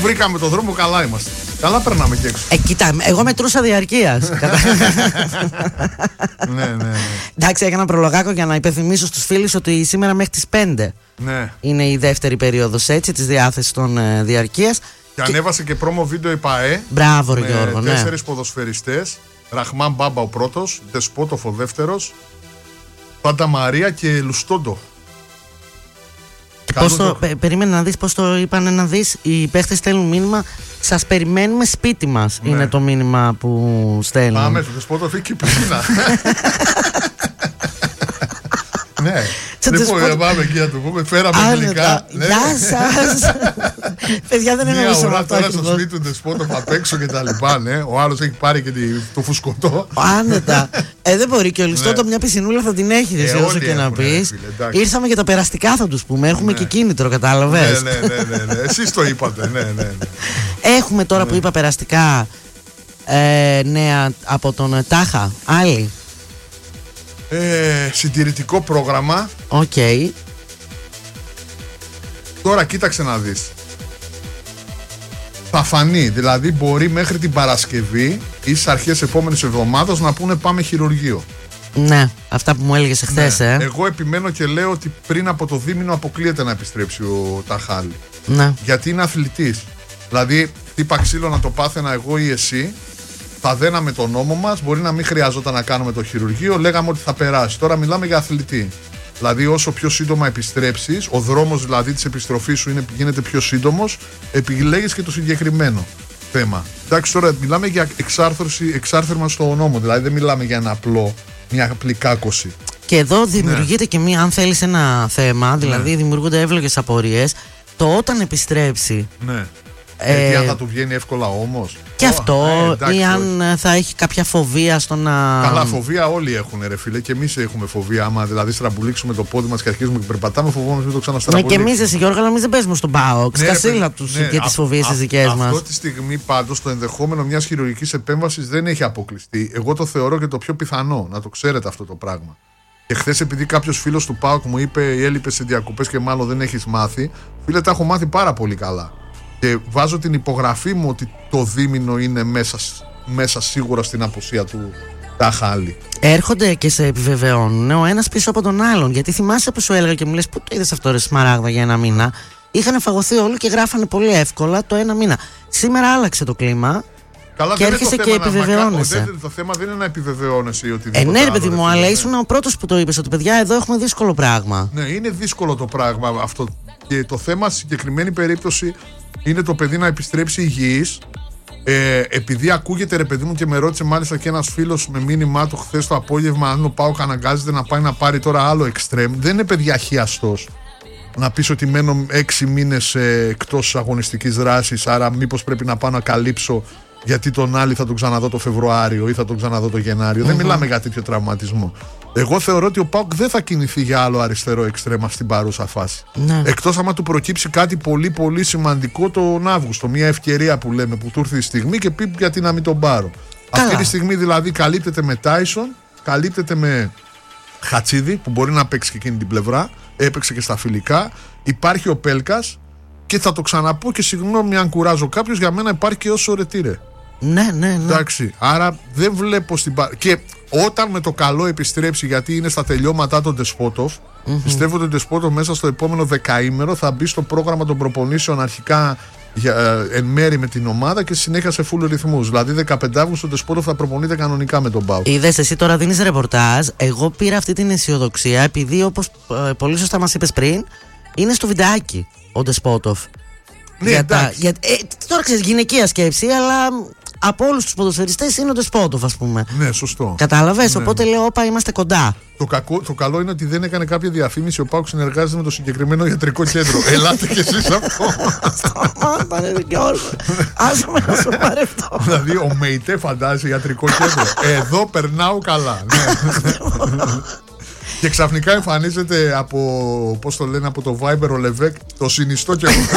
βρήκαμε το δρόμο, καλά είμαστε. Καλά περνάμε και έξω. Κοίτα, εγώ μετρούσα διαρκείας. Ναι. Εντάξει, έκανα προλογάκο για να υπενθυμίσω στους φίλους ότι σήμερα μέχρι τις 5 είναι η δεύτερη περίοδος, έτσι, της διάθεσης των διαρκείας. Και ανέβασε και πρόμο βίντεο η ΠΑΕ. Μπράβο, ρε Γιώργο. 4 ποδοσφαιριστές. Ραχμάν Μπάμπα ο πρώτος, Δεσπότοφ ο δεύτερος, Πάντα Μαρία και Λουστόντο. Περίμενε να δεις πώς το είπανε να δεις. Οι παίχτες στέλνουν μήνυμα. Σας περιμένουμε σπίτι μας. Ναι. Είναι το μήνυμα που στέλνουν. Πάμε στο Δεσπότοφ και πισίνα. Ναι. Λοιπόν, πάμε εκεί να το πούμε. Φέραμε γλυκά. Γεια σας. Παιδιά, δεν εννοούσαμε μια αυτό. Τώρα στο σπίτι του Δεσπότοφ απ' έξω και τα λοιπά. Ο άλλος έχει πάρει και το φουσκωτό. Άνετα. Δεν μπορεί και ο Λουστότο μια πισινούλα θα την έχει. Όσο και να πεις. Ήρθαμε για τα περαστικά, θα τους πούμε. Έχουμε και κίνητρο, κατάλαβες. Ναι. Εσείς το είπατε. Ναι. Έχουμε τώρα που είπα περαστικά νέα από τον Τάχα. Άλλη. Συντηρητικό πρόγραμμα. Οκ. Τώρα κοίταξε να δεις. Θα φανεί, δηλαδή μπορεί μέχρι την Παρασκευή ή στις αρχές επόμενης εβδομάδας να πούνε πάμε χειρουργείο. Ναι, αυτά που μου έλεγες εχθές. Εγώ επιμένω και λέω ότι πριν από το δίμηνο αποκλείεται να επιστρέψει ο Ταχάλη. Ναι. Γιατί είναι αθλητής. Δηλαδή, τύπα ξύλο να το πάθαινα εγώ ή εσύ, θα δέναμε τον νόμο μας, μπορεί να μην χρειαζόταν να κάνουμε το χειρουργείο, λέγαμε ότι θα περάσει. Τώρα μιλάμε για αθλητή. Δηλαδή, όσο πιο σύντομα επιστρέψεις, ο δρόμος δηλαδή της επιστροφής σου γίνεται πιο σύντομος, επιλέγεις και το συγκεκριμένο θέμα. Εντάξει, τώρα μιλάμε για εξάρθρμα στο νόμο, δηλαδή δεν μιλάμε για μια απλή κάκωση. Και εδώ δημιουργείται και μία, αν θέλεις, ένα θέμα, δηλαδή δημιουργούνται εύλογες απορίες. Το όταν επιστρέψει. Ναι. Αν θα του βγαίνει εύκολα όμως. Και αυτό, ή αν θα έχει κάποια φοβία στο να. Καλά, φοβία όλοι έχουν, ρε φίλε, και εμείς έχουμε φοβία. Άμα δηλαδή στραμπουλήξουμε το πόδι μας και αρχίζουμε και περπατάμε, φοβόμαστε μην το ξαναστραμπουλήξουμε. Και εμείς, εσύ Γιώργο, αλλά εμείς δεν παίζουμε στον ΠΑΟΚ. Σκασίλα τους και τις φοβίες τις δικές μας. Αυτή τη στιγμή πάντως το ενδεχόμενο μιας χειρουργικής επέμβασης δεν έχει αποκλειστεί. Εγώ το θεωρώ και το πιο πιθανό, να το ξέρετε αυτό το πράγμα. Και χθες, επειδή κάποιος φίλος του ΠΑΟΚ μου είπε έλειπε σε διακοπές και μάλλον δεν έχεις μάθει, φίλε, τα έχω μάθει πάρα πολύ καλά. Και βάζω την υπογραφή μου ότι το δίμηνο είναι μέσα σίγουρα στην απουσία του Ταχάλη. Έρχονται και σε επιβεβαιώνουν ο ένας πίσω από τον άλλον. Γιατί θυμάσαι που σου έλεγα και μου λες, πού το είδες αυτό, ρε Σμαράγδα, για ένα μήνα. Είχαν φαγωθεί όλοι και γράφανε πολύ εύκολα το ένα μήνα. Σήμερα άλλαξε το κλίμα. Καλά, και έρχεσαι και επιβεβαιώνεσαι. Το θέμα δεν είναι να επιβεβαιώνεσαι ή οτιδήποτε. Ναι, ρε παιδί μου, αλλά ήσουν ο πρώτος που το είπες ότι παιδιά, εδώ έχουμε δύσκολο πράγμα. Ναι, είναι δύσκολο το πράγμα αυτό. Και το θέμα στη συγκεκριμένη περίπτωση είναι το παιδί να επιστρέψει υγιής. Επειδή ακούγεται, ρε παιδί μου, και με ρώτησε μάλιστα και ένας φίλος με μήνυμά του χθες το απόγευμα, αν ο ΠΑΟΚ αναγκάζεται να πάει να πάρει τώρα άλλο εξτρέμ. Δεν είναι παιδιά χιαστός. Να πεις ότι μένω 6 μήνες εκτός αγωνιστικής δράσης, άρα μήπως πρέπει να πάω να καλύψω, γιατί τον άλλη θα τον ξαναδώ το Φεβρουάριο ή θα τον ξαναδώ το Γενάριο. Δεν μιλάμε για τέτοιο τραυματισμό. Εγώ θεωρώ ότι ο ΠΑΟΚ δεν θα κινηθεί για άλλο αριστερό εξτρέμα στην παρούσα φάση. Ναι. Εκτός άμα του προκύψει κάτι πολύ πολύ σημαντικό τον Αύγουστο. Μια ευκαιρία που λέμε που του ήρθε η στιγμή και πει γιατί να μην τον πάρω. Καλά. Αυτή τη στιγμή δηλαδή καλύπτεται με Τάισον, καλύπτεται με Χατσίδη που μπορεί να παίξει και εκείνη την πλευρά. Έπαιξε και στα φιλικά. Υπάρχει ο Πέλκας και θα το ξαναπώ και συγγνώμη αν κουράζω κάποιος, για μένα υπάρχει και όσο Ρετήρε. Ναι. Εντάξει, άρα δεν βλέπω στην. Και όταν με το καλό επιστρέψει, γιατί είναι στα τελειώματά τον Ντεσπότοφ, πιστεύω ότι ο Ντεσπότοφ μέσα στο επόμενο δεκαήμερο θα μπει στο πρόγραμμα των προπονήσεων αρχικά εν μέρη με την ομάδα και συνέχεια σε full ρυθμούς. Δηλαδή 15 Αύγουστο ο Ντεσπότοφ θα προπονείται κανονικά με τον ΠΑΟΚ. Είδες, εσύ τώρα δίνεις ρεπορτάζ. Εγώ πήρα αυτή την αισιοδοξία επειδή, όπως πολύ σωστά μας είπες πριν, είναι στο βιντεάκι ο Ντεσπότοφ. Ναι, τώρα ξέρεις, γυναικεία σκέψη, αλλά από όλους τους ποδοσφαιριστές είναι ο Ντεσπότοφ, ας πούμε. Ναι, σωστό. Κατάλαβες, οπότε λέω, όπα, είμαστε κοντά. Το καλό είναι ότι δεν έκανε κάποια διαφήμιση. Ο ΠΑΟΚ συνεργάζεται με το συγκεκριμένο ιατρικό κέντρο. Ελάτε κι εσείς αυτό. Σταμάτα, ρε Γιώργο. Άσε με να σου παρευτώ. Δηλαδή, ο ΜΕΙΤΕ φαντάζει ιατρικό κέντρο. Εδώ περνάω καλά. Και ξαφνικά εμφανίζεται από, πώς το λένε, από το Viber ο Λεβέκ, το συνιστώ και εγώ.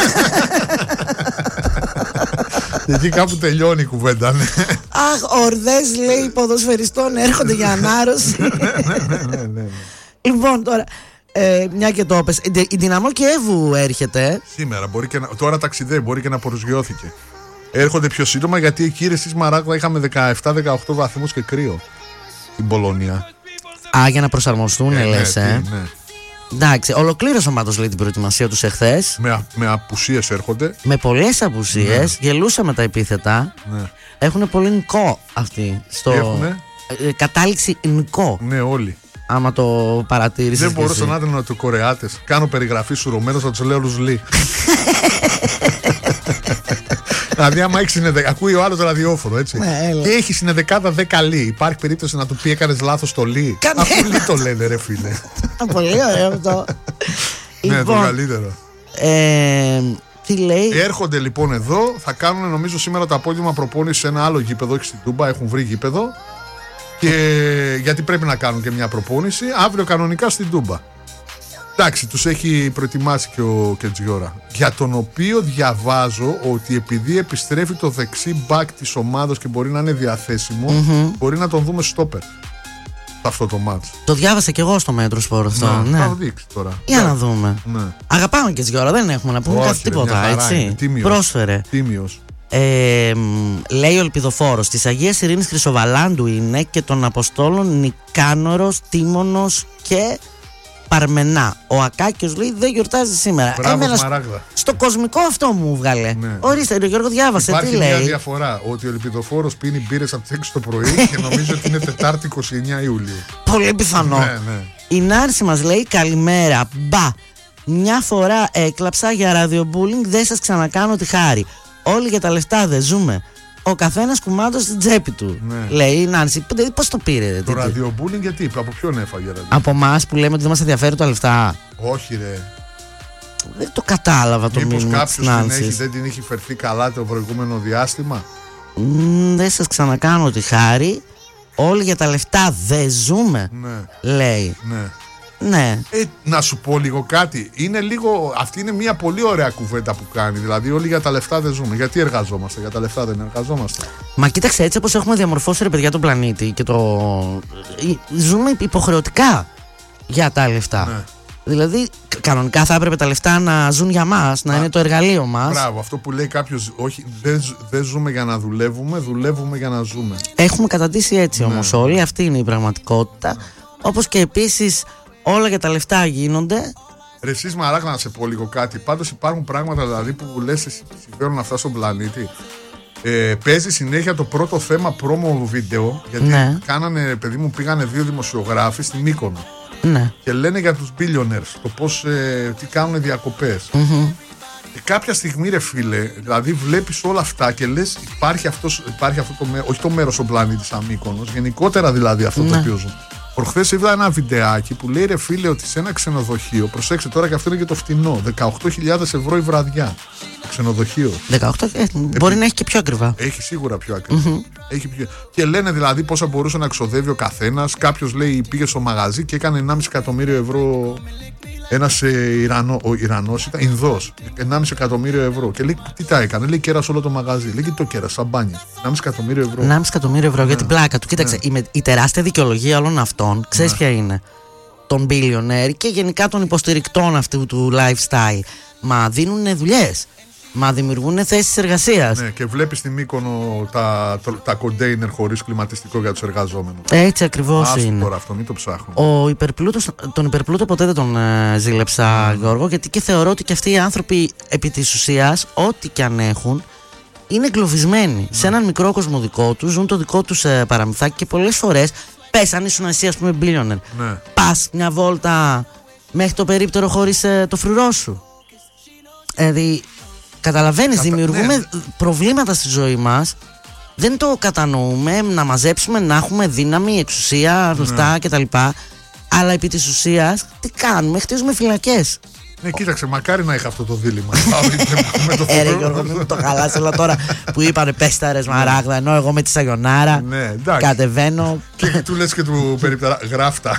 Και εκεί κάπου τελειώνει η κουβέντα. Αχ, ορδές, λέει, ποδοσφαιριστών έρχονται για ανάρρωση. Ναι. Λοιπόν, τώρα, Μια και το έπες. Η Δυναμό Κιέβου έρχεται. Σήμερα μπορεί και τώρα ταξιδεύει, μπορεί και να προσγειώθηκε. Έρχονται πιο σύντομα γιατί εκεί στη Σμαράγδα είχαμε 17-18 βαθμούς και κρύο. Στην Πολωνία. Για να προσαρμοστούν, λες. Ναι. Εντάξει, ολοκλήρωσαν πάντως την προετοιμασία τους εχθές. Με απουσίες έρχονται. Με πολλές απουσίες. Γελούσαμε τα επίθετα. Ναι. Έχουν πολύ νοικό αυτοί. Έχουνε. Κατάληξη νοικό. Ναι, όλοι. Άμα το παρατήρησες. Δεν μπορούσα να ήταν του Κορεάτες. Κάνω περιγραφή σουρωμένος, θα τους λέω Λουσλί. Δηλαδή, άμα έχει ακούει ο άλλος ραδιόφωνο, έτσι. Ναι, και έχει συνεδεκάδα 10 λί. Υπάρχει περίπτωση να του πει έκανες λάθος το λί. Αφού λί το λένε, ρε φίλε. Πολύ ωραίο αυτό. Ναι, το καλύτερο. Τι λέει. Έρχονται λοιπόν εδώ, θα κάνουν νομίζω σήμερα το απόγευμα προπόνηση σε ένα άλλο γήπεδο, όχι στην Τούμπα, έχουν βρει γήπεδο. Και γιατί πρέπει να κάνουν και μια προπόνηση. Αύριο κανονικά στην Τούμπα. Εντάξει, τους έχει προετοιμάσει και ο Κετζιόρα. Για τον οποίο διαβάζω ότι επειδή επιστρέφει το δεξί μπακ της ομάδας και μπορεί να είναι διαθέσιμο, μπορεί να τον δούμε στόπερ αυτό το μάτς. Το διάβασα και εγώ στο Μέτρο Σπορ αυτό. Ναι, θα το δείξει τώρα. Για να δούμε. Ναι. Αγαπάμε Κετζιόρα, δεν έχουμε να πούμε κάτι τίποτα, έτσι. Πρόσφερε. Τίμιος. Λέει ο Ελπιδοφόρος, της Αγίας Ειρήνης Χρυσοβαλάντου είναι και των Αποστόλων Νικάνορος, Τίμωνος και Παρμενά. Ο Ακάκιος λέει δεν γιορτάζει σήμερα. Μπράβο, Σμαράγδα. Στο κοσμικό αυτό μου βγάλε. Ναι. Ορίστε, ο Γιώργο διάβασε. Υπάρχει τι λέει. μια διαφορά. Ότι ο Ελπιδοφόρος πίνει μπύρες από τις 6 το πρωί και νομίζω ότι είναι Τετάρτη 29 Ιουλίου. Πολύ πιθανό. Ναι. Η Νάρση μας λέει καλημέρα. Μπα. Μια φορά έκλαψα για ραδιομπούλινγκ, δεν σας ξανακάνω τη χάρη. Όλοι για τα λεφτά δεν ζούμε. Ο καθένας κουμάντος στην τσέπη του. Ναι. Λέει η Νάνση. Πώς το πήρε. Το ραδιομπούλινγκ γιατί, από ποιον έφαγε ραδιομπούλινγκ. Από εμάς που λέμε ότι δεν μας ενδιαφέρει τα λεφτά. Όχι, ρε. Δεν το κατάλαβα το μήνυμα. Μήπως κάποιος δεν την έχει φερθεί καλά το προηγούμενο διάστημα. Δεν σας ξανακάνω τη χάρη. Όλοι για τα λεφτά δεν ζούμε. Ναι. Λέει. Ναι. Ναι. Να σου πω λίγο κάτι. Είναι λίγο, αυτή είναι μια πολύ ωραία κουβέντα που κάνει. Δηλαδή, όλοι για τα λεφτά δεν ζούμε. Γιατί εργαζόμαστε, για τα λεφτά δεν εργαζόμαστε. Μα κοίταξε, έτσι όπως έχουμε διαμορφώσει ρε παιδιά τον πλανήτη και ζούμε υποχρεωτικά για τα λεφτά. Ναι. Δηλαδή, κανονικά θα έπρεπε τα λεφτά να ζουν για μας, να είναι το εργαλείο μας. Μπράβο, αυτό που λέει κάποιος, όχι, δεν ζούμε για να δουλεύουμε, δουλεύουμε για να ζούμε. Έχουμε καταντήσει έτσι όμως όλοι, αυτή είναι η πραγματικότητα. Όπως και επίσης. Όλα για τα λεφτά γίνονται. Ρε εσείς Μαράγδα, να σε πω λίγο κάτι. Πάντως υπάρχουν πράγματα δηλαδή που λες εσύ συμβαίνουν αυτά στον πλανήτη. Παίζει συνέχεια το πρώτο θέμα promo βίντεο. Γιατί κάνανε, παιδί μου, πήγανε 2 δημοσιογράφοι στην Μύκονο. Ναι. Και λένε για τους billionaires. Το πώς, τι κάνουν διακοπές. Και κάποια στιγμή ρε φίλε, δηλαδή βλέπεις όλα αυτά και λες υπάρχει αυτό το μέρος, όχι το μέρος στον πλανήτη σαν Μύκονος, γενικότερα δηλαδή αυτό το οποίο ζουν. Προχθές είδα ένα βιντεάκι που λέει ρε φίλε ότι σε ένα ξενοδοχείο, προσέξτε τώρα και αυτό είναι και το φτηνό, 18.000 ευρώ η βραδιά. Το ξενοδοχείο. 18, μπορεί να έχει και πιο ακριβά. Έχει σίγουρα πιο ακριβά. Και λένε δηλαδή πόσα μπορούσε να ξοδεύει ο καθένας. Κάποιος λέει πήγε στο μαγαζί και έκανε 1,5 εκατομμύριο ευρώ. Ένας Ιρανός ήταν, Ινδός, 1,5 εκατομμύριο ευρώ. Και λέει τι τα έκανε, λέει κέρασε όλο το μαγαζί. Λέει τι το κέρασε, σαμπάνιες. 1,5 εκατομμύριο ευρώ. 1,5 εκατομμύριο ευρώ για την πλάκα του. Κοίταξε, η τεράστια δικαιολογία όλων αυτών, ξέρεις ποια είναι. Των billionaire και γενικά των υποστηρικτών αυτού του lifestyle. Μα δίνουν δουλειές. Μα δημιουργούν θέσεις εργασίας. Ναι, και βλέπεις στη Μύκονο τα κοντέινερ χωρίς κλιματιστικό για τους εργαζόμενους. Έτσι ακριβώς είναι. Τώρα αυτό, μην το ψάχνουμε. Τον υπερπλούτο ποτέ δεν τον ζήλεψα, Γιώργο, γιατί και θεωρώ ότι και αυτοί οι άνθρωποι επί της ουσίας, ό,τι και αν έχουν, είναι εγκλωβισμένοι σε έναν μικρό κόσμο δικό τους, ζουν το δικό τους παραμυθάκι και πολλές φορές πες αν ήσουν εσύ, ας πούμε, billionaire. Ναι. Πας μια βόλτα μέχρι το περίπτερο χωρίς το φρουρό σου. Δηλαδή. Καταλαβαίνεις, δημιουργούμε προβλήματα στη ζωή μας. Δεν το κατανοούμε, να μαζέψουμε, να έχουμε δύναμη, εξουσία, λεφτά κτλ. Αλλά επί της ουσίας, τι κάνουμε, χτίζουμε φυλακές. Ναι, κοίταξε, μακάρι να είχα αυτό το δίλημμα. Ρε Γιώργο, μην το χαλάς, έλα τώρα που είπανε πες τα ρε Σμαράγδα, ενώ εγώ με τη Σαγιονάρα κατεβαίνω. Και του λες και του περιπτερά, γράφτα.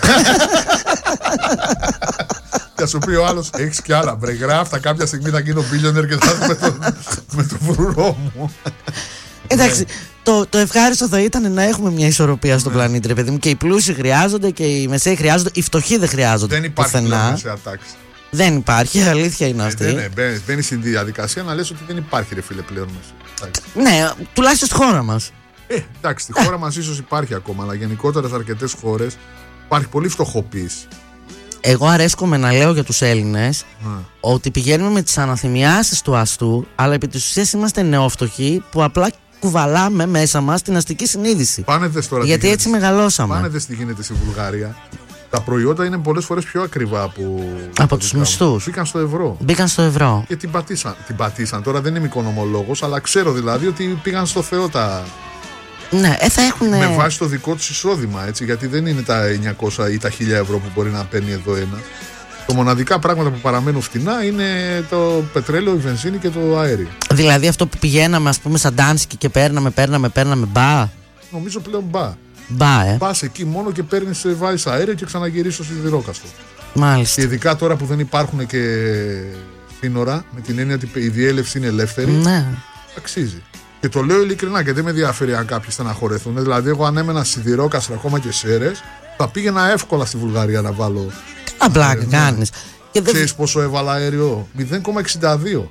Θα σου πει ο άλλος, έχεις κι άλλα. Μπρε, γράφτα, κάποια στιγμή θα γίνω billionaire και θα έρθω με το φρουρό μου. Εντάξει, το ευχάριστο θα ήταν να έχουμε μια ισορροπία στον πλανήτη, ρε παιδί μου. Και οι πλούσιοι χρειάζονται και οι μεσαίοι χρειάζονται. Οι φτωχοί δεν χρειάζονται. Δεν υπάρχει πουθενά. μεσαία τάξη. Δεν υπάρχει, αλήθεια είναι αυτή. Μπαίνει στην διαδικασία να λες ότι δεν υπάρχει, ρε φίλε, πλέον μέσα. Ναι, τουλάχιστον στη χώρα μας. Εντάξει, στη χώρα μας ίσως υπάρχει ακόμα, αλλά γενικότερα σε αρκετές χώρες υπάρχει πολύ φτωχοποίηση. Εγώ αρέσκομαι να λέω για τους Έλληνες ότι πηγαίνουμε με τις αναθυμιάσεις του αστού, αλλά επί της ουσίας είμαστε νεόφτωχοι που απλά κουβαλάμε μέσα μας την αστική συνείδηση. Γιατί έτσι μεγαλώσαμε. Πάνε δες τι γίνεται στη Βουλγαρία. Τα προϊόντα είναι πολλές φορές πιο ακριβά από τους μισθούς. Μπήκαν στο ευρώ. Και την πατήσαν. Τώρα δεν είμαι οικονομολόγος, αλλά ξέρω δηλαδή ότι πήγαν στο Θεό τα. Ναι, θα έχουν. Με βάση το δικό τους εισόδημα, έτσι, γιατί δεν είναι τα 900 ή τα 1000 ευρώ που μπορεί να παίρνει εδώ ένα. Το μοναδικά πράγματα που παραμένουν φτηνά είναι το πετρέλαιο, η βενζίνη και το αέριο. Δηλαδή αυτό που πηγαίναμε, ας πούμε, σαν Ντάνσκι και παίρναμε μπα. Νομίζω πλέον μπα. Πας εκεί μόνο και βάζεις αέριο και ξαναγυρίζεις στο σιδηρόκαστρο. Μάλιστα. Και ειδικά τώρα που δεν υπάρχουν και σύνορα, με την έννοια ότι η διέλευση είναι ελεύθερη, ναι. Αξίζει. Και το λέω ειλικρινά και δεν με ενδιαφέρει αν κάποιοι στεναχωρεθούν. Δηλαδή, εγώ αν έμενα σιδηρόκαστρο ακόμα και Σέρες, θα πήγαινα εύκολα στη Βουλγαρία να βάλω. Απλά κάνεις. Ξέρεις πόσο έβαλα αέριο? 0,62.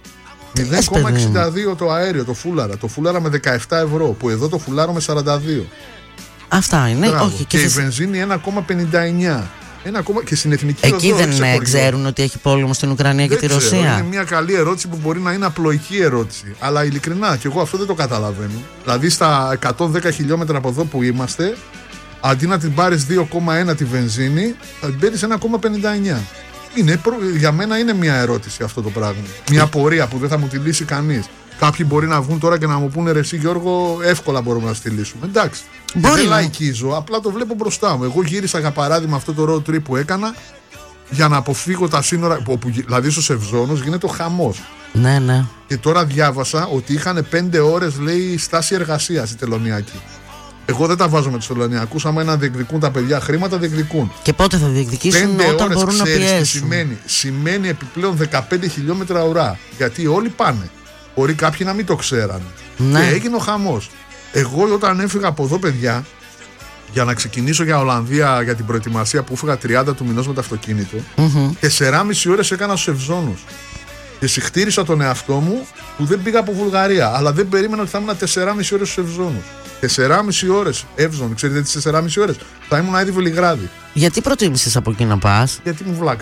0,62 το αέριο, το φούλαρα. Το φούλαρα με 17 ευρώ, που εδώ το φουλάρω με 42. Αυτά είναι. Όχι, και η βενζίνη 1,59. Και στην εθνική εκεί δεν ξέρουν ότι έχει πόλεμο στην Ουκρανία και τη Ρωσία. Είναι μια καλή ερώτηση που μπορεί να είναι απλοϊκή ερώτηση. Αλλά ειλικρινά, και εγώ αυτό δεν το καταλαβαίνω. Δηλαδή στα 110 χιλιόμετρα από εδώ που είμαστε, αντί να την πάρεις 2,1 τη βενζίνη, θα την παίρνεις 1,59. Για μένα είναι μια ερώτηση αυτό το πράγμα. Μια πορεία που δεν θα μου τη λύσει κανείς. Κάποιοι μπορεί να βγουν τώρα και να μου πούνε, ρε εσύ Γιώργο, εύκολα μπορούμε να τη λύσουμε. Εντάξει. Δεν λαϊκίζω, απλά το βλέπω μπροστά μου. Εγώ γύρισα για παράδειγμα αυτό το road trip που έκανα για να αποφύγω τα σύνορα. Δηλαδή στους Ευζώνους γίνεται ο χαμός. Ναι, ναι. Και τώρα διάβασα ότι είχαν 5 ώρες, λέει, στάση εργασίας οι τελωνιακοί. Εγώ δεν τα βάζω με τους τελωνιακούς. Άμα είναι να διεκδικούν τα παιδιά χρήματα, διεκδικούν. Και πότε θα διεκδικήσουν? Όταν μπορούν να πιέσουν. Σημαίνει επιπλέον 15 χιλιόμετρα ουρά. Γιατί όλοι πάνε. Μπορεί κάποιοι να μην το ξέραν. Ναι. Και έγινε ο χαμός. Εγώ όταν έφυγα από εδώ, παιδιά, για να ξεκινήσω για Ολλανδία για την προετοιμασία που έφυγα 30 του μηνός με το αυτοκίνητο, 4,5 ώρες έκανα στους Ευζώνους. Και συχτήρισα τον εαυτό μου που δεν πήγα από Βουλγαρία. Αλλά δεν περίμενα ότι θα ήμουν 4,5 ώρες στους Ευζώνους. 4,5 ώρες Εύζων, ξέρετε τις 4,5 ώρες. Θα ήμουν ήδη Βελιγράδι. Γιατί προτίμησες από εκεί να πας? Γιατί μου βλάκα.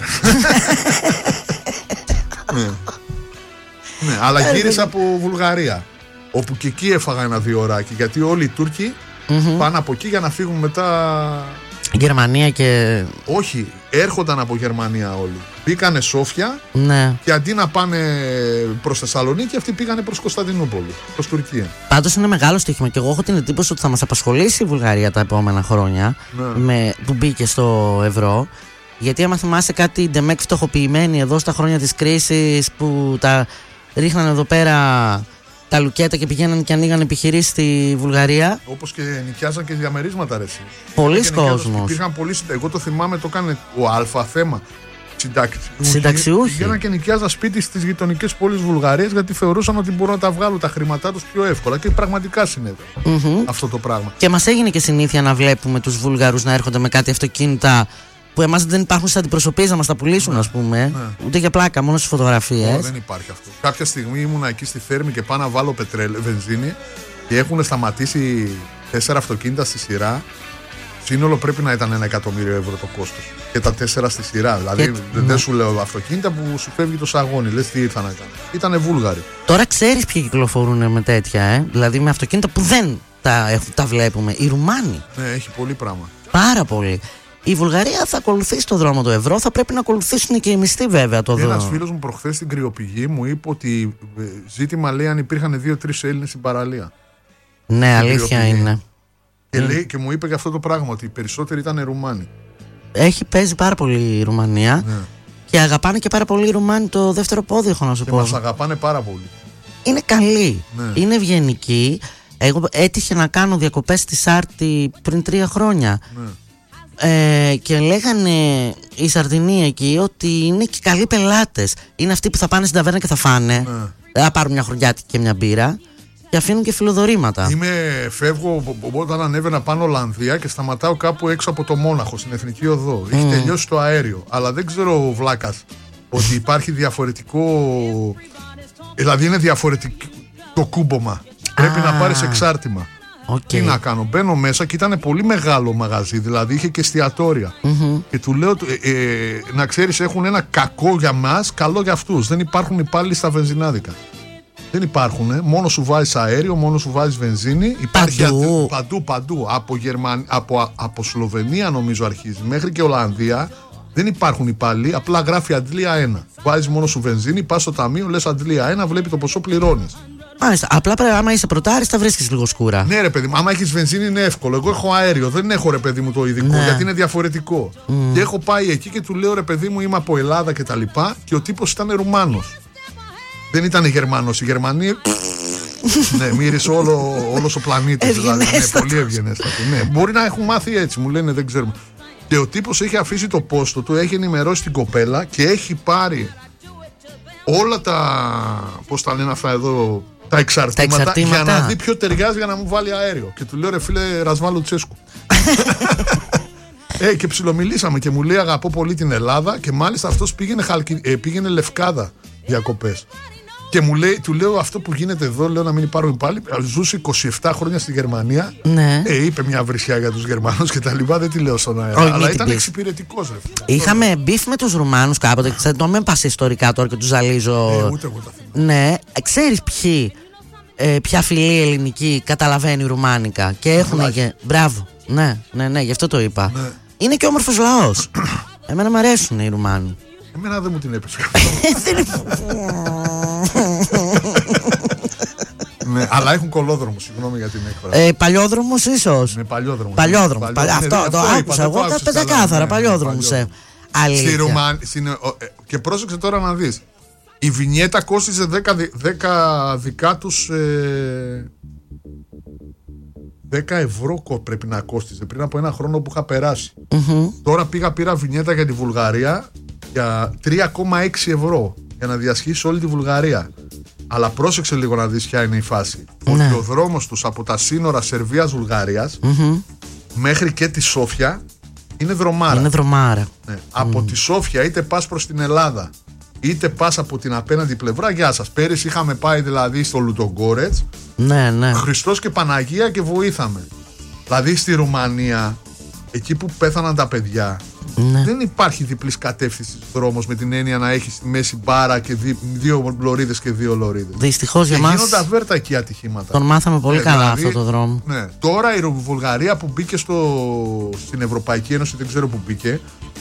Ναι, αλλά γύρισα από Βουλγαρία, όπου και εκεί έφαγα ένα 2 ωράκι. Γιατί όλοι οι Τούρκοι πάνε από εκεί για να φύγουν μετά Γερμανία και... Όχι, έρχονταν από Γερμανία όλοι. Μπήκανε Σόφια, ναι. Και αντί να πάνε προς Θεσσαλονίκη, αυτοί πήγανε προς Κωνσταντινούπολη, προς Τουρκία. Πάντως είναι μεγάλο στοίχημα και εγώ έχω την εντύπωση ότι θα μας απασχολήσει η Βουλγαρία τα επόμενα χρόνια, που μπήκε στο ευρώ. Γιατί άμα θυμάσαι κάτι ντεμέκ φτωχοποιημένοι εδώ στα χρόνια της κρίσης που τα ρίχνανε εδώ πέρα τα λουκέτα και πηγαίνανε και ανοίγανε επιχειρήσεις στη Βουλγαρία. Όπως και νοικιάζαν και διαμερίσματα, ρε. Πολλοί κόσμος. Εγώ το θυμάμαι, το έκανε ο Αλφα θέμα. Συνταξιούχοι. Πήγαιναν και νοικιάζαν σπίτι στις γειτονικές πόλεις Βουλγαρίας γιατί θεωρούσαν ότι μπορούν να τα βγάλουν τα χρήματά τους πιο εύκολα. Και πραγματικά συνέβαινε αυτό το πράγμα. Και μας έγινε και συνήθεια να βλέπουμε τους Βουλγαρούς να έρχονται με κάτι αυτοκίνητα που εμάς δεν υπάρχουν στις αντιπροσωπείες να μας τα πουλήσουν, ας πούμε. Ούτε για πλάκα, μόνο στις φωτογραφίες. Δεν υπάρχει αυτό. Κάποια στιγμή ήμουνα εκεί στη Θέρμη και πάω να βάλω βενζίνη και έχουν σταματήσει 4 αυτοκίνητα στη σειρά. Σύνολο πρέπει να ήταν 1.000.000 ευρώ το κόστος. Και τα 4 στη σειρά. Δηλαδή δεν σου λέω αυτοκίνητα που σου φεύγει το σαγόνι. Λες τι ήρθαν να κάνουν. Ήτανε Βούλγαροι. Τώρα ξέρεις ποιοι κυκλοφορούν με τέτοια, δηλαδή με αυτοκίνητα που δεν τα βλέπουμε. Οι Ρουμάνοι. Ναι, έχει πολύ πράγμα. Πάρα πολύ. Η Βουλγαρία θα ακολουθήσει το δρόμο του ευρώ, θα πρέπει να ακολουθήσουν και οι μισθοί βέβαια το δρόμο. Ένας φίλος μου προχθές στην κρυοπηγή μου είπε ότι ζήτημα λέει αν υπήρχαν 2-3 Έλληνες στην παραλία. Ναι, αλήθεια είναι. Και, λέει, και μου είπε και αυτό το πράγμα, ότι οι περισσότεροι ήταν Ρουμάνοι. Παίζει πάρα πολύ η Ρουμανία. Ναι. Και αγαπάνε και πάρα πολύ οι Ρουμάνοι το δεύτερο πόδι, έχω να σου πω. Και μας αγαπάνε πάρα πολύ. Είναι καλοί, είναι ευγενικοί. Εγώ έτυχε να κάνω διακοπές στη Σάρτη πριν 3 χρόνια. Ναι. Και λέγανε οι Σαρδινοί εκεί ότι είναι και καλοί πελάτες. Είναι αυτοί που θα πάνε στην ταβέρνα και θα φάνε. Θα πάρουν μια χρονιάτικη και μια μπύρα. Και αφήνουν και φιλοδορήματα. Φεύγω όταν ανέβαινα πάνω Ολλανδία και σταματάω κάπου έξω από το Μόναχο, στην Εθνική Οδό. Έχει τελειώσει το αέριο. Αλλά δεν ξέρω, βλάκας, ότι υπάρχει διαφορετικό. Δηλαδή είναι διαφορετικό το κούμπομα. Πρέπει να πάρεις εξάρτημα. Τι να κάνω, μπαίνω μέσα και ήταν πολύ μεγάλο μαγαζί, δηλαδή είχε και εστιατόρια. Και του λέω, να ξέρεις, έχουν ένα κακό για μας, καλό για αυτούς. Δεν υπάρχουν υπάλληλοι στα βενζινάδικα. Δεν υπάρχουν, μόνο σου βάζεις αέριο, μόνο σου βάζεις βενζίνη. Υπάρχει παντού. Από Σλοβενία νομίζω αρχίζει μέχρι και Ολλανδία. Δεν υπάρχουν υπάλληλοι, απλά γράφει αντλία 1. Βάζεις μόνο σου βενζίνη, πας στο ταμείο, λες αντλία 1, βλέπει το ποσό, πληρώνεις. Μάλιστα. Απλά άμα είσαι πρωτάρης θα βρίσκεις λίγο σκούρα. Ναι, ρε παιδί μου, άμα έχεις βενζίνη είναι εύκολο. Εγώ έχω αέριο, δεν έχω, ρε παιδί μου, το ειδικό, γιατί είναι διαφορετικό. Και έχω πάει εκεί και του λέω, ρε παιδί μου, είμαι από Ελλάδα και τα λοιπά, και ο τύπος ήταν Ρουμάνος. Δεν ήταν Γερμανός. Οι Γερμανοί. Ναι, μύρισε όλος ο πλανήτης. Δηλαδή, ναι, πολύ ευγενέστατο. Ναι, μπορεί να έχουν μάθει έτσι, μου λένε, δεν ξέρουμε. Και ο τύπος έχει αφήσει το πόστο του, έχει ενημερώσει την κοπέλα και έχει πάρει όλα τα. Πώς τα λένε αυτά εδώ. Τα εξαρτήματα για να δει ποιο ταιριάζει για να μου βάλει αέριο. Και του λέω, ρε φίλε, Ρασβάλο Τσέσκου. Και ψιλομιλήσαμε και μου λέει, αγαπώ πολύ την Ελλάδα, και μάλιστα αυτός πήγαινε Λευκάδα διακοπές. Και του λέω, αυτό που γίνεται εδώ, λέω, να μην υπάρχουν πάλι. Ζούσε 27 χρόνια στη Γερμανία. Ναι. Είπε μια βρισιά για τους Γερμανούς και τα λοιπά. Δεν τη λέω στον αέρα. Αλλά ήταν εξυπηρετικός. Είχαμε μπιφ με τους Ρουμάνους κάποτε. Το με πας ιστορικά τώρα και τους ζαλίζω. Ούτε εγώ τα θυμάμαι. Ναι. Ξέρεις ποια φυλή ελληνική καταλαβαίνει ρουμάνικα και έχουν και. Μπράβο. Ναι, γι' αυτό το είπα. Ναι. Είναι και όμορφος λαός. Εμένα μου αρέσουν οι Ρουμάνοι. Εμένα δεν μου την έπαιξε. Ναι, αλλά έχουν κολόδρομο, συγγνώμη για την έκφραση. Παλιόδρομος ίσως. Ναι, παλιόδρομο. Αυτό το άκουσα εγώ πεντακάθαρα. Παλιόδρομο. Και πρόσεξε τώρα να δεις. Η βινιέτα κόστιζε 10 δικά τους 10 ευρώ πρέπει να κόστιζε πριν από ένα χρόνο που είχα περάσει. Τώρα πήρα βινιέτα για τη Βουλγαρία για 3,6 ευρώ για να διασχίσει όλη τη Βουλγαρία. Αλλά πρόσεξε λίγο να δεις ποια είναι η φάση. Ότι ο δρόμος τους από τα σύνορα Σερβίας-Βουλγαρίας μέχρι και τη Σόφια είναι δρομάρα. Ναι. Από τη Σόφια είτε πας προς την Ελλάδα είτε πας από την απέναντι πλευρά, γεια σας. Πέρυσι είχαμε πάει δηλαδή στο Λουτογκόρετς, Χριστός και Παναγία, και βοήθαμε. Δηλαδή στη Ρουμανία, εκεί που πέθαναν τα παιδιά, δεν υπάρχει διπλής κατεύθυνση δρόμος, με την έννοια να έχει στη μέση μπάρα και δύο λωρίδες και δύο λωρίδες. Δυστυχώς για μας γίνονται αβέρτα εκεί ατυχήματα. Τον μάθαμε πολύ καλά δηλαδή, αυτό το δρόμο. Ναι. Τώρα η Βουλγαρία που μπήκε στην Ευρωπαϊκή Ένωση, δεν ξέρω που μπήκε.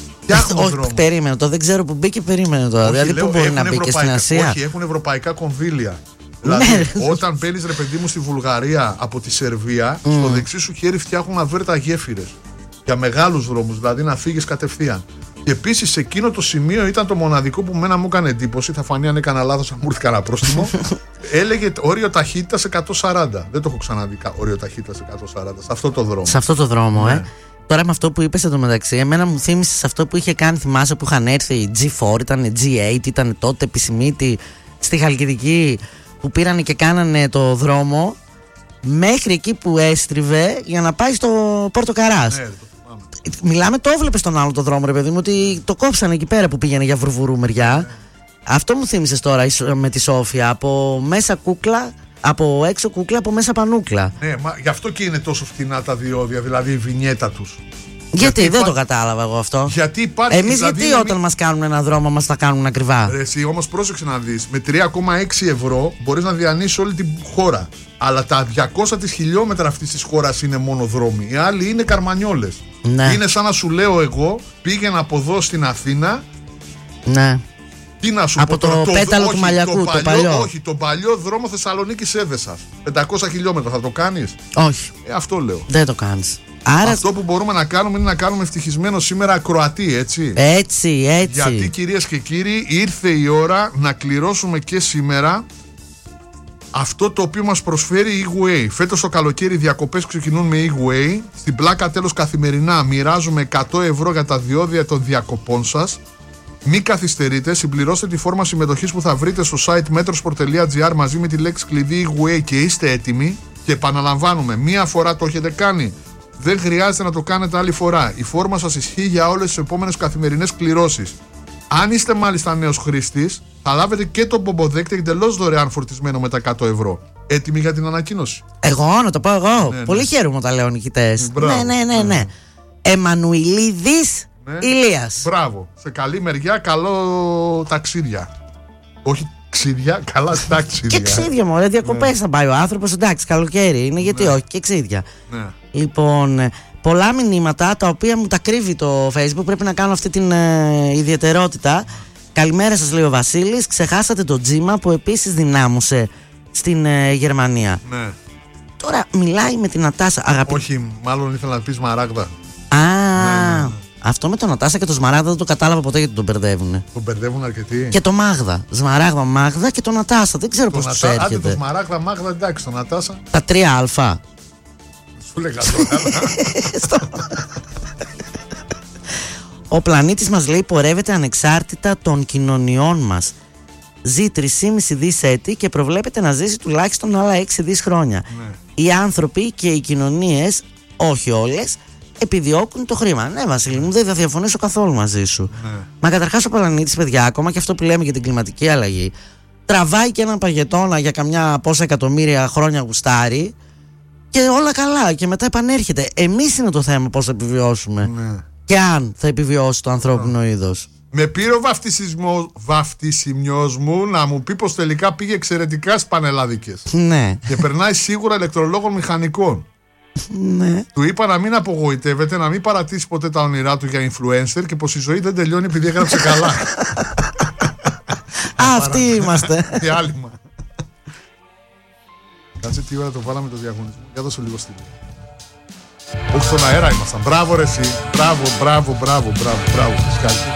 Όχι, περίμενε το, δεν ξέρω που μπήκε, περίμενε τώρα. Δηλαδή πού μπορεί να μπει και στην Ασία. Όχι, έχουν ευρωπαϊκά κονδύλια. Δηλαδή, όταν μπαίνεις, ρε παιδί μου, στη Βουλγαρία από τη Σερβία, στο δεξί σου χέρι φτιάχνουν αβέρτα γέφυρες για μεγάλους δρόμους, δηλαδή να φύγεις κατευθείαν. Και επίσης σε εκείνο το σημείο ήταν το μοναδικό που μένα μου έκανε εντύπωση. Θα φανεί αν έκανα λάθος, αν μου ήρθε κανένα πρόστιμο. Έλεγε όριο ταχύτητας 140. Δεν το έχω ξαναδεί όριο ταχύτητας 140 σε αυτό το δρόμο. Σε αυτό το δρόμο, Τώρα με αυτό που είπες εντωμεταξύ, εμένα μου θύμισε σε αυτό που είχε κάνει, θυμάσαι, που είχαν έρθει η G4, ήταν G8, ήταν τότε επισημήτη στη Χαλκιδική, που πήρανε και κάνανε το δρόμο μέχρι εκεί που έστριβε για να πάει στο Πόρτο Καράς. Μιλάμε, το έβλεπε στον άλλο το δρόμο, ρε παιδί μου, ότι το κόψανε εκεί πέρα που πήγαινε για Βουρβουρού μεριά. Αυτό μου θύμισες τώρα με τη Σόφια. Από μέσα κούκλα, από έξω κούκλα, από μέσα πανούκλα. Ναι, γι' αυτό και είναι τόσο φτηνά τα διόδια, δηλαδή η βινιέτα τους. Γιατί δεν το κατάλαβα εγώ αυτό. Γιατί υπάρχει. Εμείς δηλαδή, γιατί όταν μας κάνουν ένα δρόμο μας τα κάνουν ακριβά. Εσύ όμως πρόσεξε να δεις. Με 3,6 ευρώ μπορείς να διανύσεις όλη την χώρα. Αλλά τα 200 της χιλιόμετρα αυτής της χώρας είναι μόνο δρόμοι. Οι άλλοι είναι καρμανιόλες. Ναι. Είναι σαν να σου λέω εγώ, πήγαινα από εδώ στην Αθήνα. Ναι. Τι να σου από πω, το πέταλο του Μαλιακού, το παλιό. Όχι, τον παλιό δρόμο Θεσσαλονίκης Έδεσας. 500 χιλιόμετρα θα το κάνεις? Όχι. Αυτό λέω. Δεν το κάνεις. Άρα... Αυτό που μπορούμε να κάνουμε είναι να κάνουμε ευτυχισμένο σήμερα ακροατή, έτσι. Έτσι. Γιατί, κυρίες και κύριοι, ήρθε η ώρα να κληρώσουμε και σήμερα αυτό το οποίο μας προσφέρει η E-Way. Φέτος το καλοκαίρι οι διακοπές ξεκινούν με E-Way. Στην πλάκα τέλος καθημερινά μοιράζουμε 100 ευρώ για τα διόδια των διακοπών σας. Μην καθυστερείτε, συμπληρώστε τη φόρμα συμμετοχής που θα βρείτε στο site metrosport.gr μαζί με τη λέξη κλειδί Way και είστε έτοιμοι. Και επαναλαμβάνουμε, μία φορά το έχετε κάνει, δεν χρειάζεται να το κάνετε άλλη φορά. Η φόρμα σας ισχύει για όλες τις επόμενες καθημερινές κληρώσεις. Αν είστε μάλιστα νέος χρήστης, θα λάβετε και τον μπομποδέκτη εντελώς δωρεάν φορτισμένο με τα 100 ευρώ. Έτοιμοι για την ανακοίνωση? Εγώ, να το πω εγώ. Ναι, πολύ ναι. χαίρομαι όταν λέω νικητές. Μπράβο. Ναι. Εμμανουηλίδης Ηλίας. Μπράβο. Σε καλή μεριά, καλό ταξίδια. Όχι ξίδια, καλά ταξίδια. Και ξίδια, μωρέ, διακοπές θα πάει ο άνθρωπος. Εντάξει, καλοκαίρι είναι, γιατί όχι, και ξίδια. Ναι. Λοιπόν, πολλά μηνύματα τα οποία μου τα κρύβει το Facebook. Πρέπει να κάνω αυτή την ιδιαιτερότητα. Καλημέρα σας, λέει ο Βασίλης. Ξεχάσατε το Τζίμα που επίσης δυνάμωσε στην Γερμανία. Ναι. Τώρα μιλάει με την Νατάσα. Όχι, μάλλον ήθελα να πει Σμαράγδα. Ναι. Αυτό με τον Νατάσα και το Σμαράγδα δεν το κατάλαβα ποτέ γιατί τον μπερδεύουν. Τον μπερδεύουν αρκετοί. Και το Μάγδα. Σμαράγδα, Μάγδα και το Νατάσα. Δεν ξέρω πώς τους έρχεται. Άντε το Σμαράγδα, Μάγδα, εντάξει, το Νατάσα. Τα 3α. Σου λέγα τώρα. Ο πλανήτης μας, λέει, πορεύεται ανεξάρτητα των κοινωνιών μας. Ζει 3,5 δις έτη και προβλέπεται να ζήσει τουλάχιστον άλλα 6 δις χρόνια. Ναι. Οι άνθρωποι και οι κοινωνίες, όχι όλες, επιδιώκουν το χρήμα. Ναι, Βασίλη μου, δεν θα διαφωνήσω καθόλου μαζί σου. Ναι. Μα καταρχάς ο πλανήτης, παιδιά, ακόμα και αυτό που λέμε για την κλιματική αλλαγή, τραβάει και έναν παγετώνα για καμιά πόσα εκατομμύρια χρόνια γουστάρι και όλα καλά. Και μετά επανέρχεται. Εμείς είναι το θέμα πώς θα επιβιώσουμε. Ναι. Και αν θα επιβιώσει το ανθρώπινο είδος. Με πήρε ο βαφτισιμιός μου να μου πει πως τελικά πήγε εξαιρετικά στις πανελλάδικες. Ναι. Και περνάει σίγουρα ηλεκτρολόγων μηχανικών. Ναι. Του είπα να μην απογοητεύεται, να μην παρατήσει ποτέ τα όνειρά του για influencer και πως η ζωή δεν τελειώνει επειδή έγραψε καλά. Αυτοί είμαστε. Διάλειμμα. Κάτσε τι ώρα το βάλαμε το διαγωνισμό. Για δώσω λίγο στήλη. Όχι, στον αέρα ήμασταν. Μπράβο ρε εσύ. Μπράβο.